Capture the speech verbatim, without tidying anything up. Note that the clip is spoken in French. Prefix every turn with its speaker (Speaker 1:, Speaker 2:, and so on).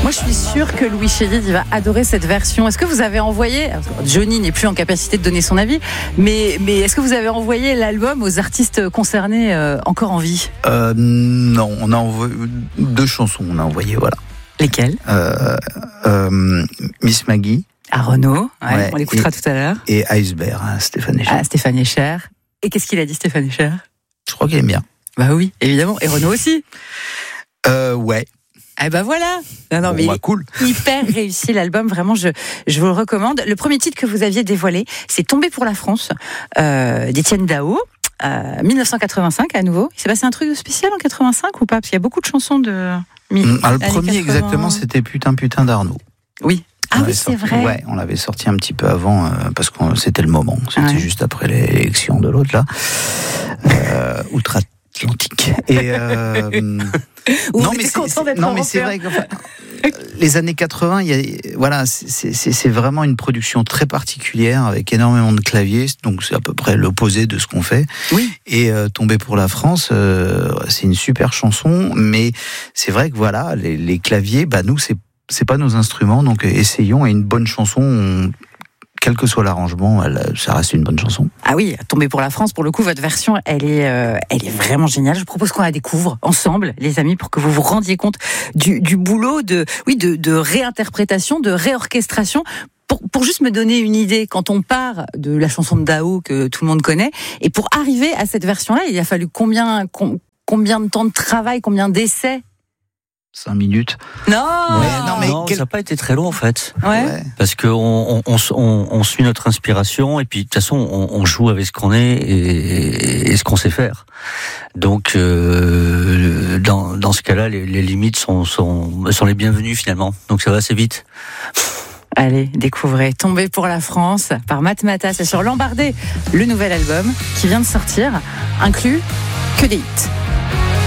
Speaker 1: Moi, je suis sûre que Louis Chédid, il va adorer cette version. Est-ce que vous avez envoyé... Johnny n'est plus en capacité de donner son avis, mais, mais est-ce que vous avez envoyé l'album aux artistes concernés euh, encore en vie ?
Speaker 2: euh, Non, on a envoyé deux chansons, on a envoyé, voilà.
Speaker 1: Lesquelles ?
Speaker 2: euh, euh, Miss Maggie.
Speaker 1: À Renaud, ouais,
Speaker 2: Ouais,
Speaker 1: on l'écoutera
Speaker 2: et,
Speaker 1: tout à l'heure.
Speaker 2: Et Iceberg, hein, Stéphane Echer.
Speaker 1: Ah, Stéphane Echer. Et qu'est-ce qu'il a dit, Stéphane Echer ?
Speaker 2: Je crois qu'il aime bien.
Speaker 1: Bah oui, évidemment. Et Renaud aussi.
Speaker 2: Euh, ouais.
Speaker 1: Eh ben voilà. Non, non,
Speaker 2: Bon,
Speaker 1: mais
Speaker 2: bah, cool.
Speaker 1: Hyper réussi l'album, vraiment, je, je vous le recommande. Le premier titre que vous aviez dévoilé, c'est Tomber pour la France, euh, d'Étienne Dao. Euh, dix-neuf cent quatre-vingt-cinq à nouveau. Il s'est passé un truc de spécial en quatre-vingt-cinq ou pas ? Parce qu'il y a beaucoup de chansons de.
Speaker 2: Mmh, ah, le premier quatre-vingts... exactement, c'était Putain Putain d'Arnaud.
Speaker 1: Oui. Ah oui,
Speaker 2: sorti,
Speaker 1: c'est vrai.
Speaker 2: Ouais, on l'avait sorti un petit peu avant euh, parce que c'était le moment. C'était
Speaker 1: ouais.
Speaker 2: juste après l'élection de l'autre là, euh, outre-Atlantique. Et euh, non, mais c'est, non mais c'est vrai que enfin, les années quatre-vingts, il y a, voilà, c'est, c'est, c'est vraiment une production très particulière avec énormément de claviers. Donc c'est à peu près l'opposé de ce qu'on fait.
Speaker 1: Oui.
Speaker 2: Et euh, Tomber pour la France, euh, c'est une super chanson, mais c'est vrai que voilà, les, les claviers, bah nous c'est c'est pas nos instruments, donc essayons. Et une bonne chanson, on, quel que soit l'arrangement, elle, ça reste une bonne chanson.
Speaker 1: Ah oui, Tomber pour la France, pour le coup, votre version, elle est, euh, elle est vraiment géniale. Je propose qu'on la découvre ensemble, les amis, pour que vous vous rendiez compte du, du boulot de, oui, de, de réinterprétation, de réorchestration. Pour, pour juste me donner une idée, quand on part de la chanson de Dao que tout le monde connaît, et pour arriver à cette version-là, il a fallu combien, com, combien de temps de travail, combien d'essais ?
Speaker 2: Cinq minutes.
Speaker 1: Non,
Speaker 3: ouais, non, mais non, quel... ça n'a pas été très long en fait.
Speaker 1: Ouais.
Speaker 3: Parce qu'on on, on, on, on suit notre inspiration et puis de toute façon on, on joue avec ce qu'on est et, et ce qu'on sait faire. Donc euh, dans, dans ce cas-là, les, les limites sont, sont, sont les bienvenues finalement. Donc ça va assez vite.
Speaker 1: Allez, découvrez Tomber pour la France par Matmata. C'est sur Lambardé, le nouvel album qui vient de sortir, inclut que des hits.